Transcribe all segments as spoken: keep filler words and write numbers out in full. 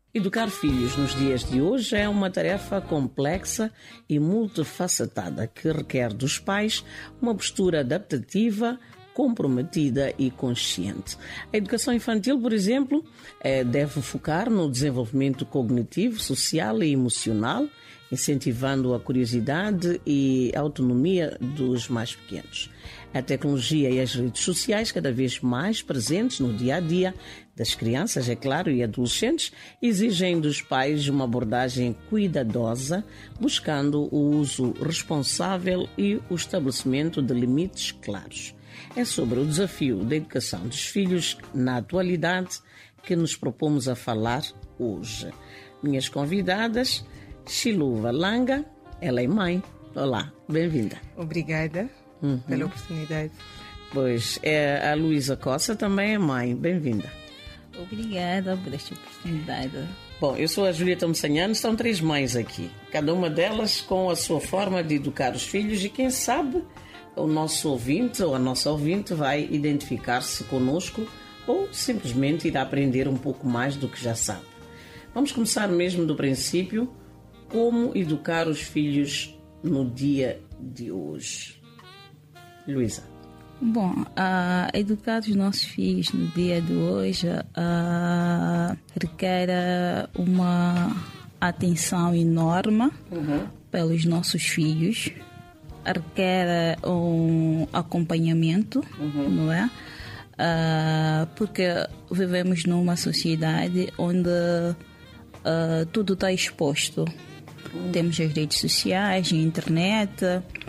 Educar filhos nos dias de hoje é uma tarefa complexa e multifacetada que requer dos pais uma postura adaptativa, comprometida e consciente. A educação infantil, por exemplo, deve focar no desenvolvimento cognitivo, social e emocional, incentivando a curiosidade e a autonomia dos mais pequenos. A tecnologia e as redes sociais, cada vez mais presentes no dia-a-dia das crianças, é claro, e adolescentes, exigem dos pais uma abordagem cuidadosa, buscando o uso responsável e o estabelecimento de limites claros. É sobre o desafio da educação dos filhos na atualidade que nos propomos a falar hoje. Minhas convidadas, Chiluva Langa, ela é mãe. Olá, bem-vinda. Obrigada uhum. pela oportunidade. Pois, é, a Luísa Costa também é mãe, bem-vinda. Obrigada por esta oportunidade. Bom, eu sou a Julieta Moçanhano, são três mães aqui, cada uma delas com a sua forma de educar os filhos e quem sabe o nosso ouvinte ou a nossa ouvinte vai identificar-se conosco ou simplesmente irá aprender um pouco mais do que já sabe. Vamos começar mesmo do princípio, como educar os filhos no dia de hoje. Luísa. Bom, uh, educar os nossos filhos no dia de hoje uh, requer uma atenção enorme uhum. pelos nossos filhos, requer um acompanhamento, uhum. não é? Uh, porque vivemos numa sociedade onde uh, tudo está exposto. Uhum. Temos as redes sociais, a internet,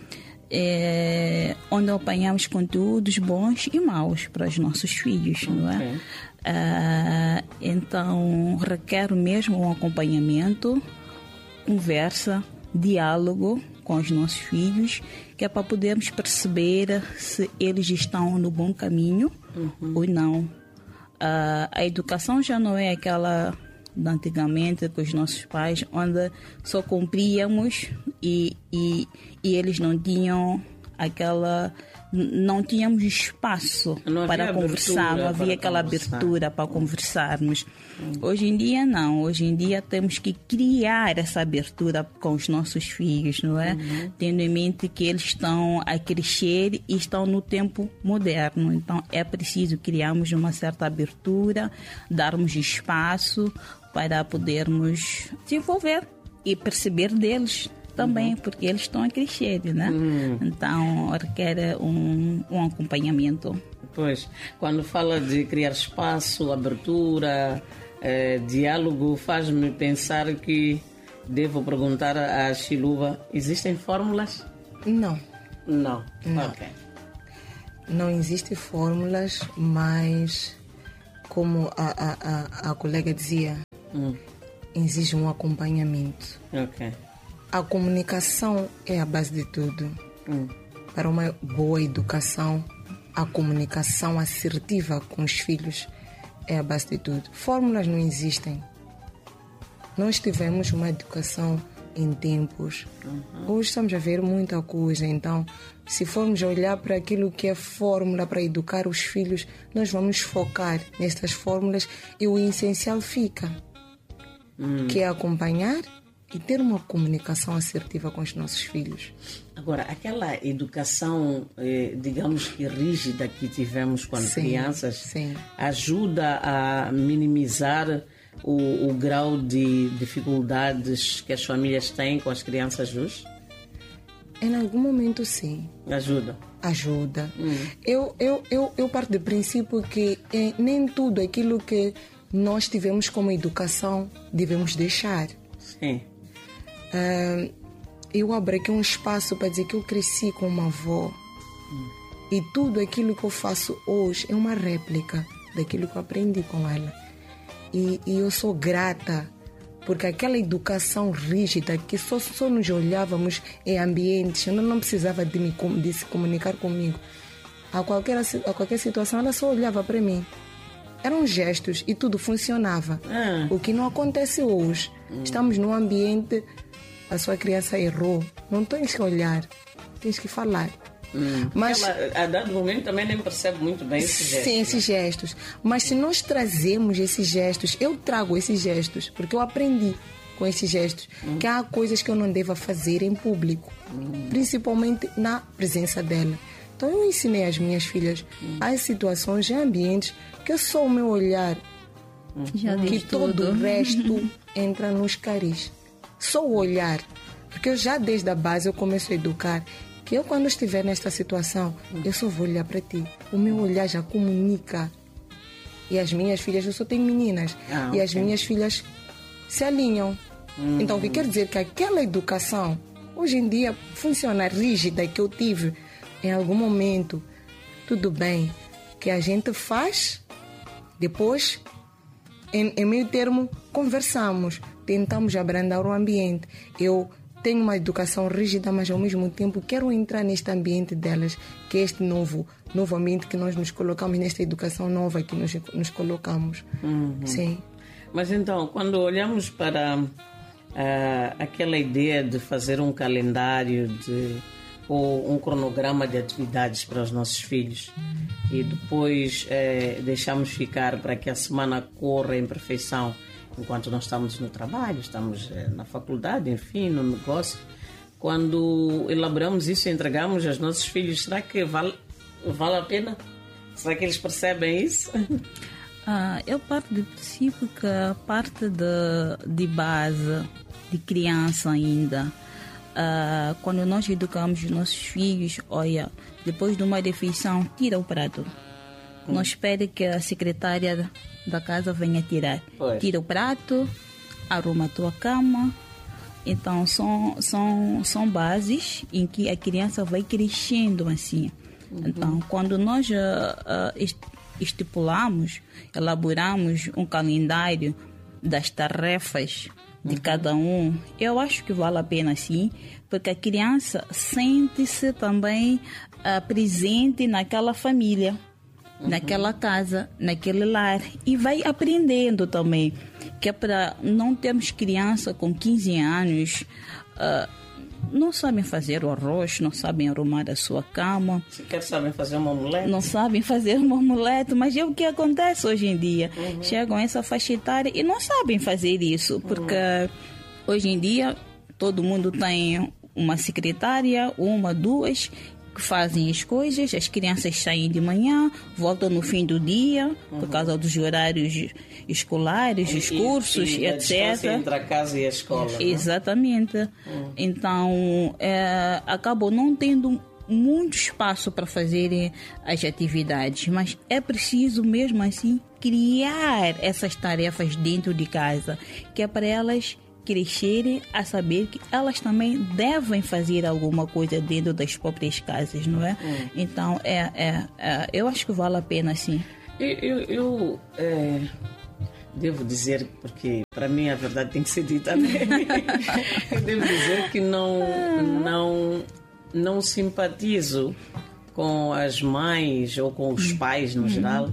é, onde apanhamos conteúdos bons e maus para os nossos filhos, okay. não é? Uh, então, requer mesmo um acompanhamento, conversa, diálogo com os nossos filhos, que é para podermos perceber se eles estão no bom caminho uhum. ou não. Uh, a educação já não é aquela de antigamente com os nossos pais, onde só cumpríamos e, e, e eles não tinham aquela... não tínhamos espaço não para conversar, não havia aquela conversar. abertura para conversarmos. Hum. Hoje em dia não, hoje em dia temos que criar essa abertura com os nossos filhos, não é? Uhum. Tendo em mente que eles estão a crescer e estão no tempo moderno, então é preciso criarmos uma certa abertura, darmos espaço para podermos desenvolver e perceber deles também, uhum. porque eles estão a crescer, né? Uhum. Então, requer um, um acompanhamento. Pois, quando fala de criar espaço, abertura, eh, diálogo, faz-me pensar que devo perguntar à Chiluva, existem fórmulas? Não. Não? Não. Ok. Não existem fórmulas, mas como a, a, a, a colega dizia, hum. exige um acompanhamento. Ok. A comunicação é a base de tudo. Hum. Para uma boa educação, a comunicação assertiva com os filhos é a base de tudo. Fórmulas não existem. Nós tivemos uma educação em tempos. Uhum. Hoje estamos a ver muita coisa. Então, se formos olhar para aquilo que é fórmula para educar os filhos, nós vamos focar nestas fórmulas e o essencial fica. Hum. Que é acompanhar e ter uma comunicação assertiva com os nossos filhos. Agora, aquela educação, eh, digamos que rígida que tivemos quando sim, crianças, sim. ajuda a minimizar o, o grau de dificuldades que as famílias têm com as crianças hoje? Em algum momento, sim. Ajuda? Ajuda. Hum. Eu, eu, eu, eu parto do princípio que eh, nem tudo aquilo que nós tivemos como educação devemos deixar. Sim. Uh, eu abro aqui um espaço para dizer que eu cresci com uma avó hum. e tudo aquilo que eu faço hoje é uma réplica daquilo que eu aprendi com ela. E, e eu sou grata porque aquela educação rígida que só, só nos olhávamos em ambientes, eu não, não precisava de, me, de se comunicar comigo. A qualquer, a qualquer situação ela só olhava para mim. Eram gestos e tudo funcionava. Ah. O que não acontece hoje. Hum. Estamos num ambiente, a sua criança errou. Não tens que olhar, tens que falar. Hum. Mas ela, a dado momento, também nem percebe muito bem esses gestos. Sim, esses né? gestos. Mas se nós trazemos esses gestos, eu trago esses gestos, porque eu aprendi com esses gestos, hum. que há coisas que eu não devo fazer em público, hum. principalmente na presença dela. Então eu ensinei às minhas filhas hum. as situações e ambientes que é só o meu olhar, hum. que todo tudo. o resto entra nos caris. Só o olhar. Porque eu já desde a base eu começo a educar que eu quando estiver nesta situação, hum. eu só vou olhar para ti. O meu olhar já comunica. E as minhas filhas, eu só tenho meninas, ah, e okay. as minhas filhas se alinham. Hum. Então o que quer dizer que aquela educação, hoje em dia, funciona rígida que eu tive em algum momento, tudo bem, que a gente faz, depois, em, em meio termo, conversamos, tentamos abrandar o ambiente. Eu tenho uma educação rígida, mas ao mesmo tempo quero entrar neste ambiente delas, que é este novo, novo ambiente que nós nos colocamos, nesta educação nova que nós nos colocamos. Uhum. Sim. Mas então, quando olhamos para uh, aquela ideia de fazer um calendário de, ou um cronograma de atividades para os nossos filhos e depois uh, deixamos ficar para que a semana corra em perfeição, enquanto nós estamos no trabalho, estamos na faculdade, enfim, no negócio. Quando elaboramos isso e entregamos aos nossos filhos, será que vale, vale a pena? Será que eles percebem isso? Ah, eu parto do princípio que a parte de, de base, de criança ainda, ah, quando nós educamos os nossos filhos, olha, depois de uma refeição, tira o prato. Hum. Não espere que a secretária da casa venha tirar. Pois. Tira o prato, arruma a tua cama. Então são, são, são bases em que a criança vai crescendo assim. Uhum. Então quando nós uh, uh, estipulamos, elaboramos um calendário das tarefas de uhum. cada um, eu acho que vale a pena sim, porque a criança sente-se também uh, presente naquela família. Uhum. Naquela casa, naquele lar, e vai aprendendo também, que é para não termos criança com quinze anos, uh, não sabem fazer o arroz, não sabem arrumar a sua cama, sequer sabem fazer uma omelete, não sabem fazer uma omelete, mas é o que acontece hoje em dia, uhum. chegam a essa faixa etária e não sabem fazer isso, porque uhum. hoje em dia todo mundo tem uma secretária, uma, duas, que fazem as coisas, as crianças saem de manhã, voltam no fim do dia, uhum. por causa dos horários escolares, os cursos, e, e etcétera. Entre a casa e a escola. Exatamente. Uhum. Então, é, acabam não tendo muito espaço para fazerem as atividades, mas é preciso mesmo assim criar essas tarefas dentro de casa, que é para elas crescerem a saber que elas também devem fazer alguma coisa dentro das próprias casas, não é? Hum. Então, é, é, é, eu acho que vale a pena, sim. Eu, eu, eu é, devo dizer, porque para mim a verdade tem que ser dita, né? Eu devo dizer que não, não, não simpatizo com as mães ou com os pais, no geral,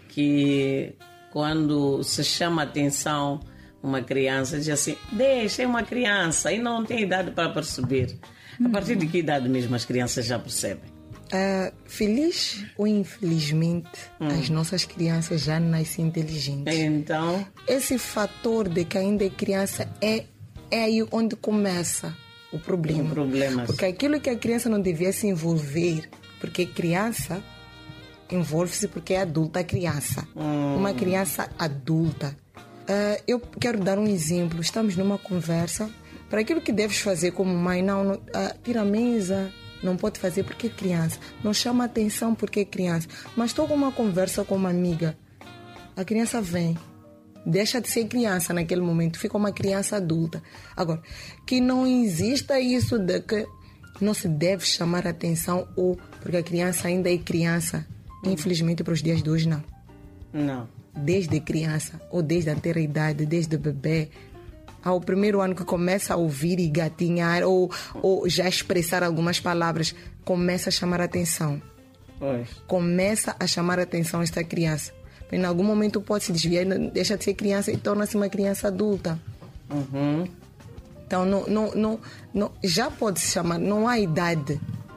que quando se chama atenção uma criança, diz assim, deixa, é uma criança e não tem idade para perceber. A partir de que idade mesmo as crianças já percebem? Uh, feliz ou infelizmente, hum. as nossas crianças já nascem inteligentes. Então, esse fator de que ainda é criança é, é aí onde começa o problema. Um problema. Porque aquilo que a criança não devia se envolver, porque criança envolve-se porque é adulta a criança. Hum. Uma criança adulta. Uh, eu quero dar um exemplo. Estamos numa conversa. Para aquilo que deves fazer como mãe, não, não uh, tira a mesa, não pode fazer porque é criança. Não chama atenção porque é criança. Mas estou com uma conversa com uma amiga. A criança vem, deixa de ser criança naquele momento, fica uma criança adulta. Agora, que não exista isso de que não se deve chamar atenção ou porque a criança ainda é criança. Infelizmente, para os dias de hoje, não. Não. Desde criança, ou desde a ter idade, desde bebê, ao primeiro ano que começa a ouvir e gatinhar, ou, ou já expressar algumas palavras, começa a chamar a atenção. Pois. Começa a chamar a atenção esta criança. Em algum momento pode se desviar, deixa de ser criança e torna-se uma criança adulta. Uhum. Então, não, não, não, não, já pode se chamar, não há idade.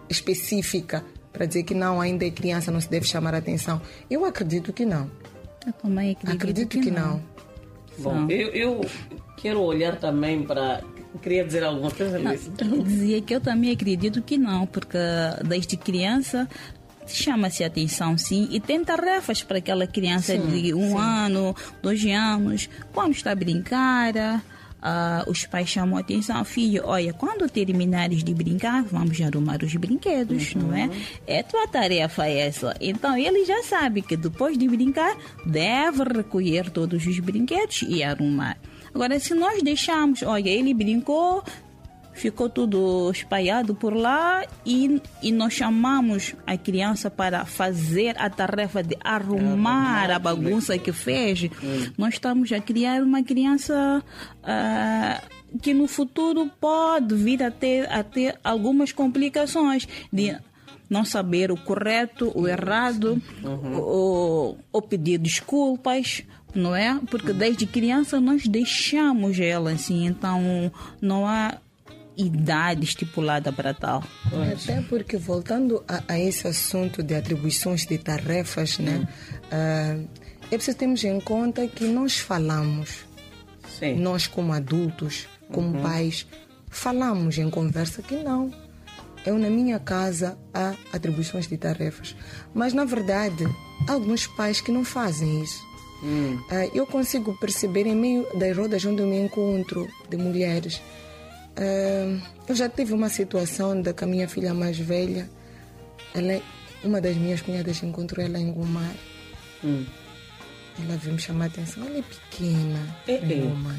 específica para dizer que não, ainda é criança, não se deve chamar a atenção. Eu acredito que não. Eu também acredito, acredito que, que não. não. Bom, eu, eu quero olhar também para... Queria dizer alguma coisa, Luísa? Dizia que eu também acredito que não, porque desde criança chama-se atenção, sim, e tem tarefas para aquela criança sim, de um sim. ano, dois anos, quando está a brincar, uh, os pais chamam a atenção, filho, olha, quando terminares de brincar, vamos arrumar os brinquedos, uhum. não é? É tua tarefa essa. Então ele já sabe que depois de brincar, deve recolher todos os brinquedos e arrumar. Agora, se nós deixarmos, olha, ele brincou, ficou tudo espalhado por lá e, e nós chamamos a criança para fazer a tarefa de arrumar a bagunça que fez, hum. nós estamos a criar uma criança uh, que no futuro pode vir a ter, a ter algumas complicações de não saber o correto, o errado, uhum. ou, ou pedir desculpas, não é? Porque desde criança nós deixamos ela assim, então não há idade estipulada para tal. Até porque, voltando a, a esse assunto de atribuições de tarefas, né? Hum. Uh, é preciso termos em conta que nós falamos, sim. nós como adultos, como uhum. pais, falamos em conversa que não. Eu, na minha casa, há atribuições de tarefas. Mas, na verdade, há alguns pais que não fazem isso. Hum. Uh, eu consigo perceber em meio das rodas onde eu me encontro de mulheres. Uh, eu já tive uma situação da que a minha filha mais velha, ela é, uma das minhas cunhadas encontrou ela em Gomar. Hum. Ela veio me chamar a atenção. Ela é pequena é, para engomar.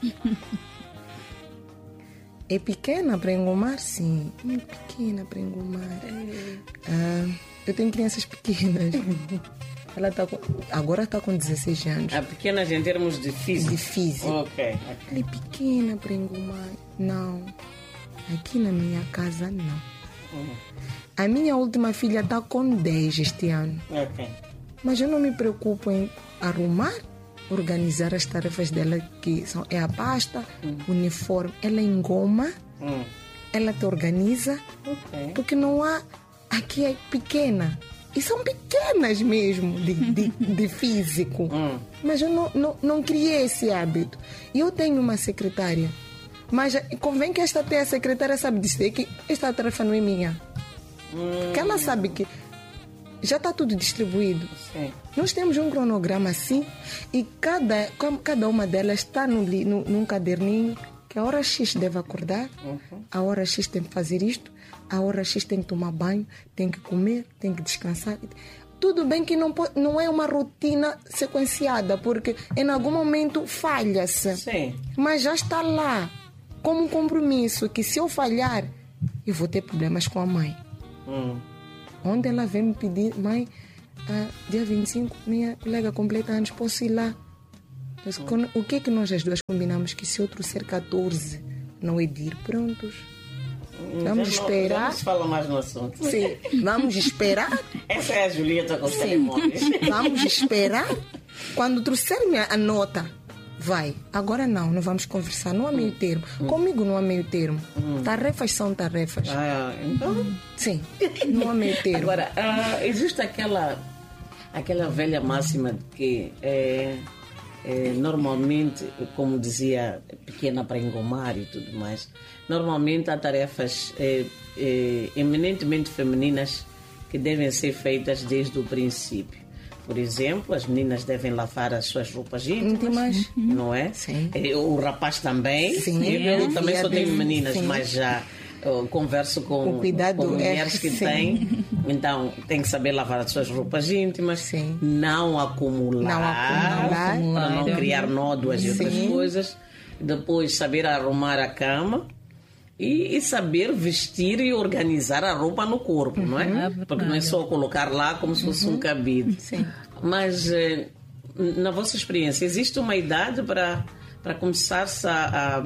É pequena para engomar? Sim. Muito pequena para engomar. É. Uh, eu tenho crianças pequenas. Ela tá com, agora está com dezesseis anos. A pequena em termos de físico? De físico. Okay, ok. Ela é pequena para engomar. Não. Aqui na minha casa, não. Uhum. A minha última filha está com dez este ano. Ok. Mas eu não me preocupo em arrumar, organizar as tarefas dela, que são, é a pasta, uhum. uniforme. Ela engoma, uhum. ela te organiza. Okay. Porque não há... Aqui é pequena. E são pequenas mesmo, de, de, de físico. Hum. Mas eu não, não, não criei esse hábito. E eu tenho uma secretária. Mas convém que esta tenha a secretária sabe dizer que esta tarefa não é minha. Hum. Porque ela sabe que já está tudo distribuído. Sim. Nós temos um cronograma assim. E cada, cada uma delas está no, no, num caderninho. Que a hora X deve acordar. Uhum. A hora X tem que fazer isto. A hora X tem que tomar banho, tem que comer, tem que descansar. Tudo bem que não, pode, não é uma rotina sequenciada, porque em algum momento falha-se. Sim. Mas já está lá, como um compromisso, que se eu falhar, eu vou ter problemas com a mãe. Hum. Onde ela vem me pedir, mãe, uh, dia vinte e cinco, minha colega completa anos, posso ir lá? Mas, hum. O que é que nós as duas combinamos? Que se eu trouxer catorze, não é de ir prontos. Vamos já esperar. Não, já não se fala mais no assunto. Sim, vamos esperar. Essa é a Julieta com os telemóveis. Vamos esperar. Quando trouxer-me a nota, vai. Agora não, não vamos conversar. Não há meio termo. Hum. Comigo não há meio termo. Hum. Tarefas são tarefas. Ah, então? Sim, não há meio termo. Agora, uh, existe aquela, aquela velha máxima de que é, é, normalmente, como dizia, pequena para engomar e tudo mais. Normalmente há tarefas é, é, eminentemente femininas que devem ser feitas desde o princípio. Por exemplo, as meninas devem lavar as suas roupas íntimas, não é? Sim. O rapaz também. Sim. Eu, eu também só tenho meninas, sim. mas já eu converso com, o cuidado com mulheres é, que sim. têm. Então, tem que saber lavar as suas roupas íntimas, sim. não acumular, não acumular, para não criar nódoas e outras sim. coisas. Depois, saber arrumar a cama. E, e saber vestir e organizar a roupa no corpo, uhum. não é? Porque não é só colocar lá como se fosse uhum. um cabide. Sim. Mas, eh, na vossa experiência, existe uma idade para, para começar-se a,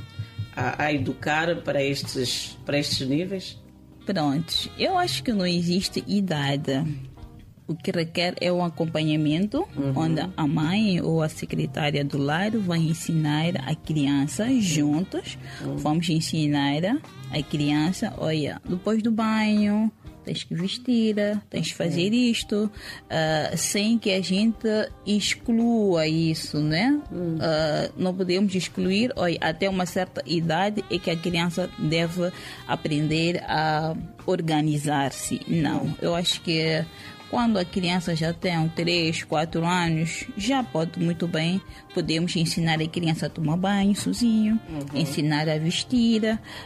a, a educar para estes, para estes níveis? Pronto, eu acho que não existe idade. o que requer é um acompanhamento, uhum. onde a mãe ou a secretária do lar vai ensinar a criança juntos. Uhum. Vamos ensinar a criança, olha, depois do banho, tens que vestir, tens que fazer isto, uh, sem que a gente exclua isso, né? Uhum. Uh, não podemos excluir, olha, até uma certa idade é que a criança deve aprender a organizar-se. Não, eu acho que quando a criança já tem três, quatro anos, já pode muito bem, podemos ensinar a criança a tomar banho sozinho, uhum. ensinar a vestir,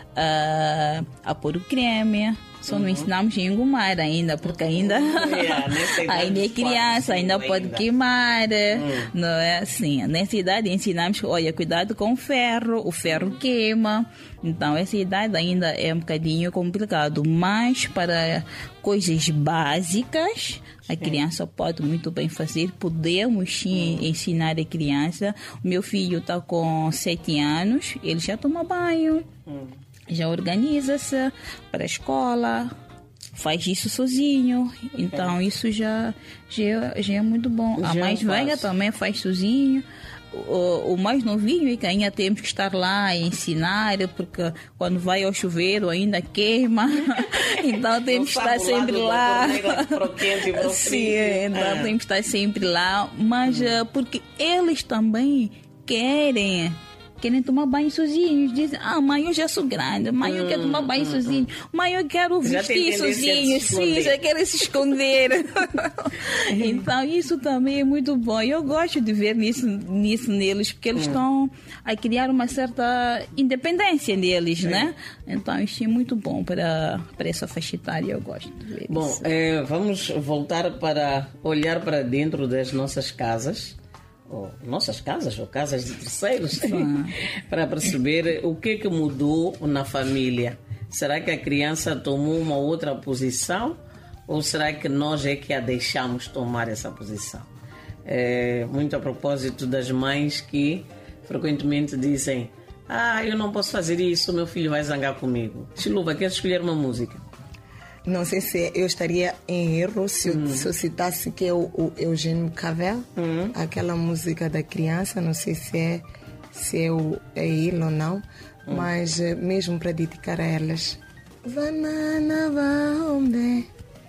a, a pôr o creme. Só uhum. não ensinamos a engomar ainda, porque ainda, yeah, ainda é criança, ainda pode ainda. queimar, uhum. não é assim. Nessa idade ensinamos, olha, cuidado com o ferro, o ferro queima. Então, essa idade ainda é um bocadinho complicado, mas para coisas básicas, a criança pode muito bem fazer. Podemos sim uhum. ensinar a criança. O meu filho está com sete anos, ele já toma banho. Uhum. Já organiza-se para a escola, faz isso sozinho. Então, okay. isso já, já, já é muito bom. Já a mais velha também faz sozinho. O, o mais novinho é que ainda temos que estar lá a ensinar, porque quando vai ao chuveiro ainda queima. Então, temos que estar sempre lá. Sim, então ah. temos que estar sempre lá. Mas hum. porque eles também querem... querem tomar banho sozinhos. Dizem, ah, mãe, eu já sou grande. Mãe, eu quero tomar banho hum, sozinho. Mãe, eu quero vestir sozinho. Sim, já quero se esconder. Então, isso também é muito bom. Eu gosto de ver nisso, nisso neles, porque eles hum. estão a criar uma certa independência neles, Sim. né? Então, isso é muito bom para, para essa faixa etária. Eu gosto de ver bom, isso. É, vamos voltar para olhar para dentro das nossas casas. Ou nossas casas ou casas de terceiros, para perceber o que que mudou na família. Será que a criança tomou uma outra posição ou será que nós é que a deixamos tomar essa posição? É, muito a propósito das mães que frequentemente dizem, ah, eu não posso fazer isso, meu filho vai zangar comigo. Chiluva, quer escolher uma música? Não sei se eu estaria em erro se eu, hum. se eu citasse que é o, o Eugênio Cavel, hum. aquela música da criança, não sei se é, se é, o, é ele ou não, hum. mas mesmo para dedicar a elas. Vanana Vaombe,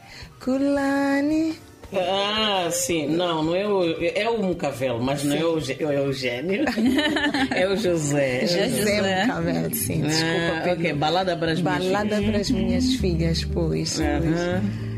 Kulani. Ah, sim. Não, não é o, é o Mucavel, mas sim. não é o, é o Eugênio. É o José. José, José Mucavel, sim. Desculpa. Ah, ok, balada para as minhas balada filhas. Balada para as minhas filhas, pois. Uhum. pois.